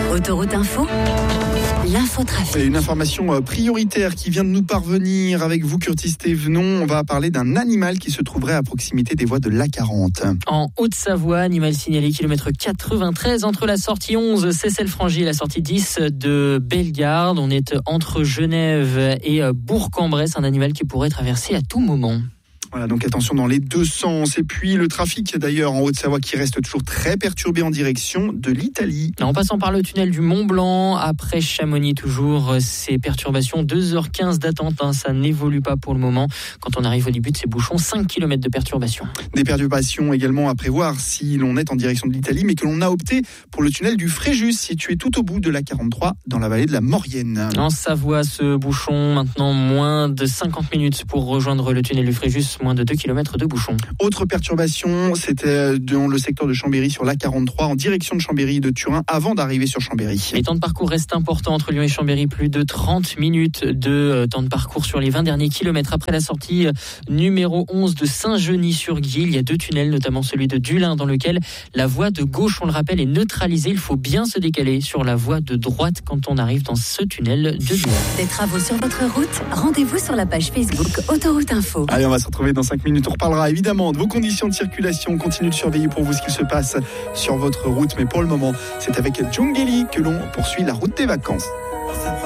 Autoroute Info, l'infotrafic. Et une information prioritaire qui vient de nous parvenir avec vous, Curtis Thévenon. On va parler d'un animal qui se trouverait à proximité des voies de l'A40. En Haute-Savoie, animal signalé kilomètre 93 entre la sortie 11 Cessel-Frangy et la sortie 10 de Bellegarde. On est entre Genève et Bourg-en-Bresse, un animal qui pourrait traverser à tout moment. Voilà, donc attention dans les deux sens. Et puis le trafic d'ailleurs en Haute-Savoie qui reste toujours très perturbé en direction de l'Italie. En passant par le tunnel du Mont-Blanc, après Chamonix toujours, ces perturbations, 2h15 d'attente, ça n'évolue pas pour le moment. Quand on arrive au début de ces bouchons, 5 km de perturbations. Des perturbations également à prévoir si l'on est en direction de l'Italie, mais que l'on a opté pour le tunnel du Fréjus, situé tout au bout de l'A43 dans la vallée de la Maurienne. En Savoie, ce bouchon, maintenant moins de 50 minutes pour rejoindre le tunnel du Fréjus, moins de 2 km de bouchon. Autre perturbation, c'était dans le secteur de Chambéry sur l'A43 en direction de Chambéry et de Turin avant d'arriver sur Chambéry. Les temps de parcours restent importants entre Lyon et Chambéry, plus de 30 minutes de temps de parcours sur les 20 derniers kilomètres. Après la sortie numéro 11 de Saint-Genis-sur-Guiers, il y a 2 tunnels, notamment celui de Dulin dans lequel la voie de gauche, on le rappelle, est neutralisée. Il faut bien se décaler sur la voie de droite quand on arrive dans ce tunnel de Dulin. Des travaux sur votre route, rendez-vous sur la page Facebook Autoroute Info. Allez, on va se retrouver dans 5 minutes. On reparlera évidemment de vos conditions de circulation. On continue de surveiller pour vous ce qu'il se passe sur votre route. Mais pour le moment, c'est avec Djungeli que l'on poursuit la route des vacances.